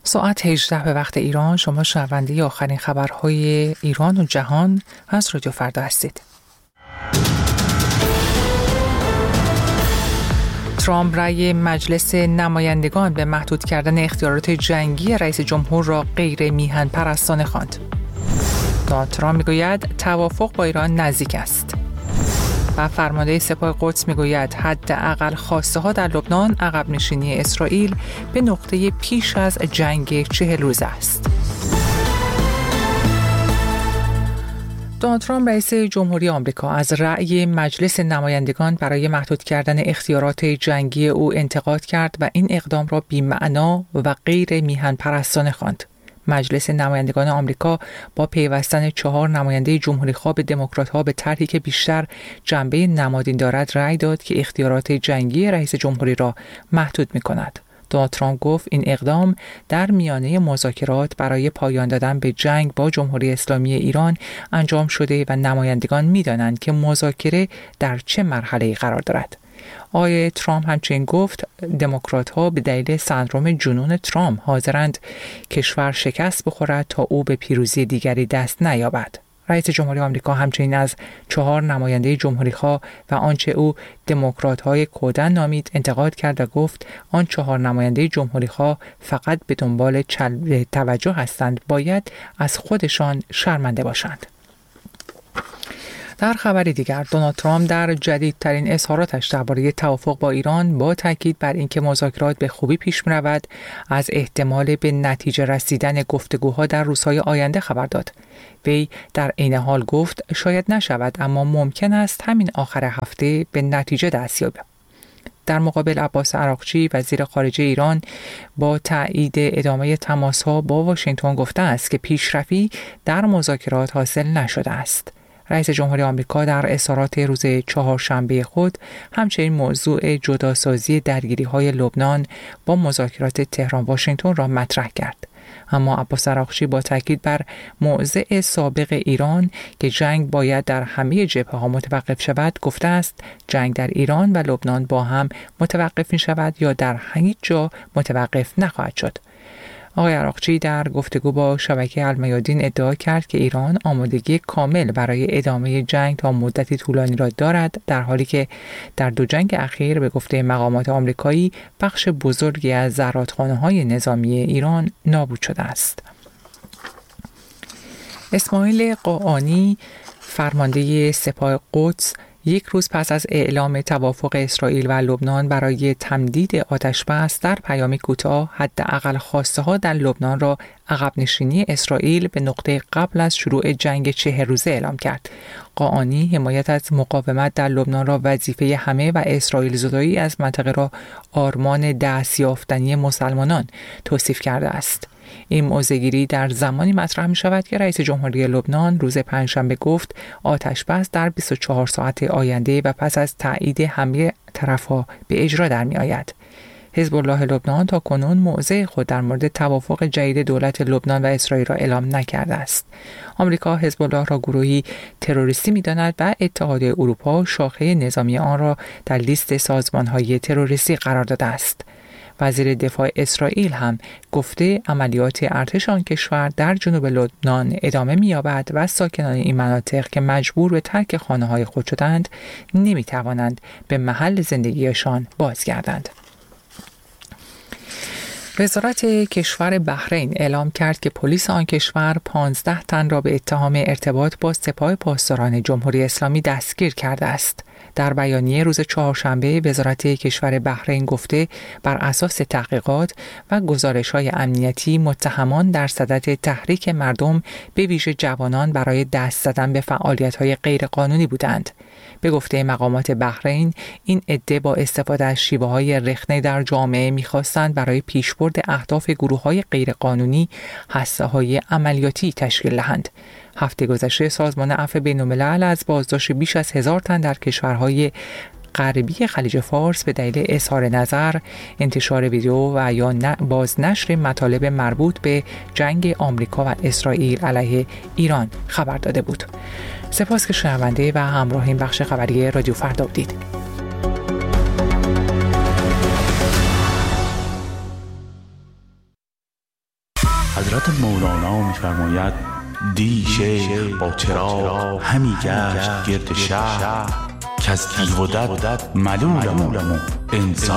ساعت 18 به وقت ایران. شما شنونده آخرین خبرهای ایران و جهان از رادیو فردا هستید. ترامپ رأی مجلس نمایندگان به محدود کردن اختیارات جنگی رئیس جمهور را غیر میهن پرستانه خواند. دونالد ترامپ میگوید توافق با ایران نزدیک است. و فرمانده سپاه قدس میگوید حداقل خواسته ها در لبنان عقب نشینی اسرائیل به نقطه پیش از جنگ 40 روزه است. دونالد ترامپ رئیس جمهوری آمریکا از رأی مجلس نمایندگان برای محدود کردن اختیارات جنگی او انتقاد کرد و این اقدام را بی‌معنا و غیر میهن پرستانه خواند. مجلس نمایندگان آمریکا با پیوستن 4 نماینده جمهوری‌خواه به دموکرات‌ها به طرحی که بیشتر جنبه نمادین دارد رأی داد که اختیارات جنگی رئیس جمهوری را محدود می‌کند. دونالد ترامپ گفت این اقدام در میانه مذاکرات برای پایان دادن به جنگ با جمهوری اسلامی ایران انجام شده و نمایندگان می‌دانند که مذاکره در چه مرحله‌ای قرار دارد. آقای ترامپ همچنین گفت دموکرات‌ها به دلیل سندرم جنون ترامپ حاضرند کشور شکست بخورد تا او به پیروزی دیگری دست نیابد. رئیس جمهوری آمریکا همچنین از 4 نماینده جمهوری‌خواه و آنچه او دموکرات‌های کودن نامید انتقاد کرد و گفت آن 4 نماینده جمهوری‌خواه فقط به دنبال توجه هستند، باید از خودشان شرمنده باشند. در خبری دیگر، دونالد ترامپ در جدیدترین اظهاراتش درباره توافق با ایران با تاکید بر اینکه مذاکرات به خوبی پیش می‌رود، از احتمال به نتیجه رسیدن گفتگوها در روزهای آینده خبر داد. وی در عین حال گفت شاید نشود، اما ممکن است همین آخر هفته به نتیجه دست یابد. در مقابل عباس عراقچی وزیر خارجه ایران با تایید ادامه تماس‌ها با واشنگتن گفته است که پیشرفتی در مذاکرات حاصل نشده است. رئیس جمهوری آمریکا در اظهارات روز چهارشنبه خود همچنین موضوع جداسازی درگیری‌های لبنان با مذاکرات تهران واشنگتن را مطرح کرد. اما عباس عراقچی با تاکید بر موضع سابق ایران که جنگ باید در همه جبهه‌ها متوقف شود گفته است جنگ در ایران و لبنان با هم متوقف می شود یا در هیچ جا متوقف نخواهد شد. آقای عراقچی در گفتگو با شبکه المیادین ادعا کرد که ایران آمادگی کامل برای ادامه جنگ تا مدتی طولانی را دارد، در حالی که در 2 جنگ اخیر به گفته مقامات آمریکایی بخش بزرگی از زرادخانه‌های نظامی ایران نابود شده است. اسماعیل قاآنی فرمانده سپاه قدس 1 روز پس از اعلام توافق اسرائیل و لبنان برای تمدید آتش‌بس در پیامی کوتاه حداقل خواسته ها در لبنان را عقب نشینی اسرائیل به نقطه قبل از شروع جنگ 40 روزه اعلام کرد. قاآنی حمایت از مقاومت در لبنان را وظیفه همه و اسرائیل زدایی از منطقه را آرمان دستیافتنی مسلمانان توصیف کرده است. این موضع‌گیری در زمانی مطرح می شود که رئیس جمهوری لبنان روز پنجشنبه گفت آتش بس در 24 ساعت آینده و پس از تایید همه طرف‌ها به اجرا در می آید. حزب الله لبنان تا کنون موضع خود در مورد توافق جدید دولت لبنان و اسرائیل را اعلام نکرده است. آمریکا حزب الله را گروهی تروریستی می‌داند و اتحادیه اروپا شاخه نظامی آن را در لیست سازمان‌های تروریستی قرار داده است. وزیر دفاع اسرائیل هم گفته عملیات ارتش آن کشور در جنوب لبنان ادامه می‌یابد و ساکنان این مناطق که مجبور به ترک خانه‌های خود شدند نمی‌توانند به محل زندگیشان بازگردند. وزارت کشور بحرین اعلام کرد که پلیس آن کشور 15 تن را به اتهام ارتباط با سپاه پاسداران جمهوری اسلامی دستگیر کرده است. در بیانیه روز چهارشنبه وزارت کشور بحرین گفته بر اساس تحقیقات و گزارش‌های امنیتی متهمان در صدد تحریک مردم به ویژه جوانان برای دست زدن به فعالیت‌های غیرقانونی بودند. به گفته مقامات بحرین این عده با استفاده از شیوه‌های رخنه در جامعه می‌خواستند برای پیشبرد اهداف گروه‌های غیرقانونی هسته‌های عملیاتی تشکیل دهند. هفته گذشته سازمان عفو بین‌الملل از بازداشت بیش از 1000 تن در کشورهای غربی خلیج فارس به دلیل اظهار نظر، انتشار ویدیو و یا بازنشر مطالب مربوط به جنگ آمریکا و اسرائیل علیه ایران خبر داده بود. سپاس که شنونده و همراه این بخش خبری رادیو فردا بودید. حضرت مولانا می‌فرماید دی شیخ با چراغ همی گشت گرد شهر که از دیو و دد ملولم و انسان